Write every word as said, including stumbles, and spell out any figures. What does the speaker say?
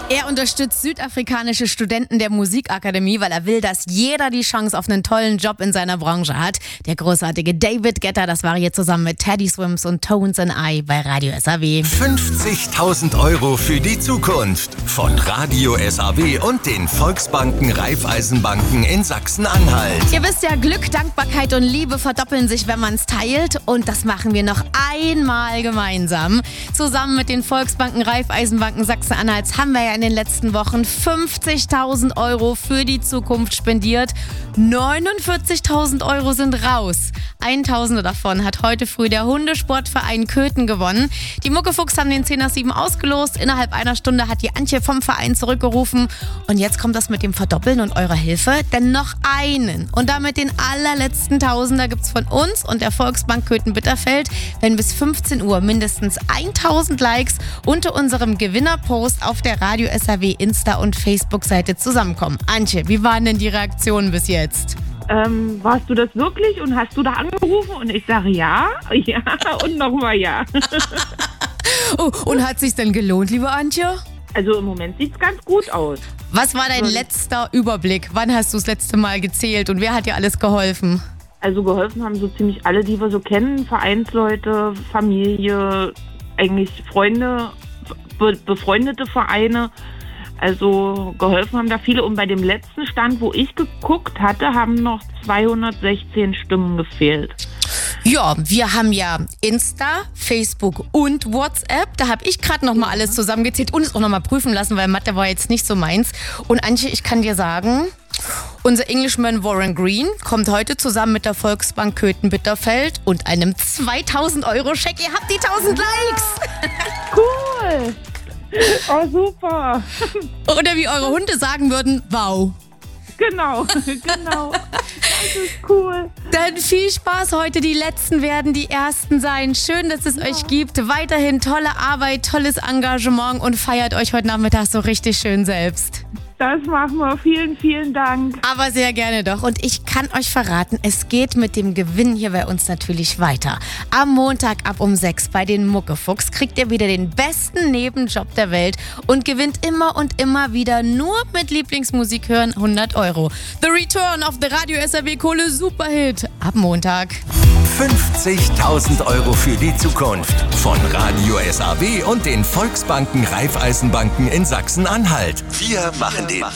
Er unterstützt südafrikanische Studenten der Musikakademie, weil er will, dass jeder die Chance auf einen tollen Job in seiner Branche hat. Der großartige David Guetta, das war hier zusammen mit Teddy Swims und Tones and I bei Radio S A W. fünfzigtausend Euro für die Zukunft von Radio S A W und den Volksbanken Raiffeisenbanken in Sachsen-Anhalt. Ihr wisst ja, Glück, Dankbarkeit und Liebe verdoppeln sich, wenn man es teilt. Und das machen wir noch einmal gemeinsam. Zusammen mit den Volksbanken Raiffeisenbanken Sachsen-Anhalts haben wir ja in den letzten Wochen fünfzigtausend Euro für die Zukunft spendiert. neunundvierzigtausend Euro sind raus. Tausende davon hat heute früh der Hundesportverein Köthen gewonnen. Die Muckefuchs haben den zehn nach sieben ausgelost. Innerhalb einer Stunde hat die Antje vom Verein zurückgerufen. Und jetzt kommt das mit dem Verdoppeln und eurer Hilfe. Denn noch einen und damit den allerletzten Tausender gibt's von uns und der Volksbank Köthen-Bitterfeld, wenn bis fünfzehn Uhr mindestens tausend Likes unter unserem Gewinnerpost auf der Radio S A W Insta- und Facebook-Seite zusammenkommen. Antje, wie waren denn die Reaktionen bis jetzt? Ähm, warst du das wirklich und hast du da angerufen? Und ich sage ja, ja und nochmal ja. Oh, und hat sich's denn gelohnt, liebe Antje? Also im Moment sieht's ganz gut aus. Was war dein letzter Überblick? Wann hast du das letzte Mal gezählt und wer hat dir alles geholfen? Also geholfen haben so ziemlich alle, die wir so kennen. Vereinsleute, Familie, eigentlich Freunde, be- befreundete Vereine. Also geholfen haben da viele. Und bei dem letzten Stand, wo ich geguckt hatte, haben noch zweihundertsechzehn Stimmen gefehlt. Ja, wir haben ja Insta, Facebook und WhatsApp. Da habe ich gerade noch mal alles zusammengezählt und es auch noch mal prüfen lassen, weil Mathe war jetzt nicht so meins. Und Antje, ich kann dir sagen, unser Englishman Warren Green kommt heute zusammen mit der Volksbank Köthen-Bitterfeld und einem zweitausend Euro Scheck. Ihr habt die tausend Likes. Cool. Oh, super. Oder wie eure Hunde sagen würden, wow. Genau, genau. Das ist cool. Dann viel Spaß heute. Die Letzten werden die Ersten sein. Schön, dass es ja. euch gibt. Weiterhin tolle Arbeit, tolles Engagement und feiert euch heute Nachmittag so richtig schön selbst. Das machen wir. Vielen, vielen Dank. Aber sehr gerne doch. Und ich kann euch verraten, es geht mit dem Gewinn hier bei uns natürlich weiter. Am Montag ab um sechs bei den Muckefuchs kriegt ihr wieder den besten Nebenjob der Welt und gewinnt immer und immer wieder nur mit Lieblingsmusik hören hundert Euro. The Return of the Radio S A W Kohle Superhit ab Montag. fünfzigtausend Euro für die Zukunft von Radio S A W und den Volksbanken Raiffeisenbanken in Sachsen-Anhalt. Wir machen den